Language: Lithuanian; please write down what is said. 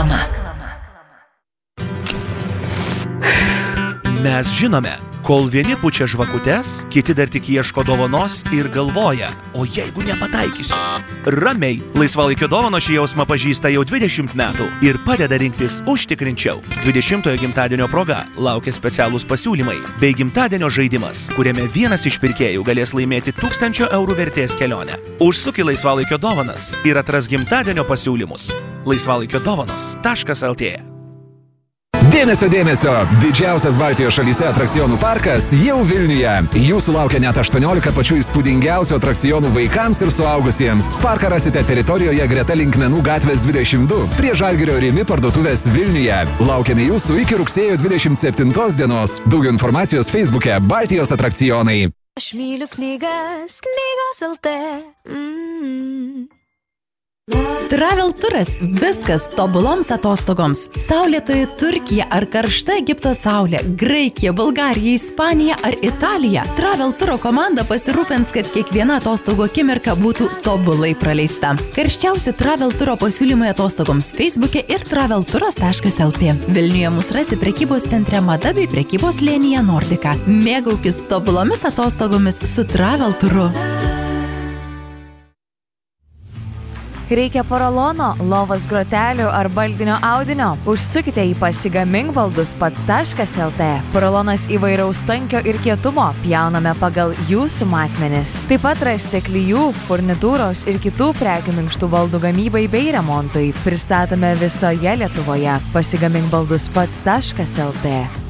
Reklama. Mes žinome, kol vieni pučia žvakutes, kiti dar tik ieško dovanos ir galvoja, o jeigu nepataikysiu. Ramiai, laisvalaikio dovano šį jausmą pažįsta jau 20 metų ir padeda rinktis užtikrinčiau. 20-ojo gimtadienio proga laukia specialūs pasiūlymai bei gimtadienio žaidimas, kuriame vienas iš pirkėjų galės laimėti 1000 eurų vertės kelionę. Užsuk į laisvalaikio dovanas ir atras gimtadienio pasiūlymus. laisvalaikio-dovanos.lt. Dėmesio, dėmesio! Didžiausias Baltijos šalyse atrakcionų parkas jau Vilniuje. Jūsų laukia net 18 pačių įspūdingiausių atrakcionų vaikams ir suaugusiems. Parką rasite teritorijoje greta Linkmenų gatvės 22, prie Žalgirio Rimi parduotuvės Vilniuje. Laukiame jūsų iki rugsėjo 27 dienos. Daugiau informacijos Facebook'e Baltijos atrakcionai. Aš myliu knygas, knygos LT. Travel turas – viskas tobuloms atostogoms. Saulėtoji Turkija ar karšta Egipto saulė, Graikija, Bulgarija, Ispanija ar Italija. Travel turo komanda pasirūpins, kad kiekviena atostogų akimirka būtų tobulai praleista. Karščiausi Travel turo pasiūlymai atostogoms Facebook'e ir travelturas.lt. Vilniuje mus rasi prekybos centre Mada bei prekybos slėnyje Nordika. Mėgaukis tobulomis atostogomis su Travel turu. Reikia porolono, lovos grotelių ar baldinio audinio? Užsukite į pasigamingbaldus.lt. Porolonas įvairaus tankio ir kietumo, pjauname pagal jūsų matmenis. Taip pat rasite klijų, furnitūros ir kitų prekių minkštų baldų gamybai bei remontui. Pristatome visoje Lietuvoje. Pasigamingbaldus.lt.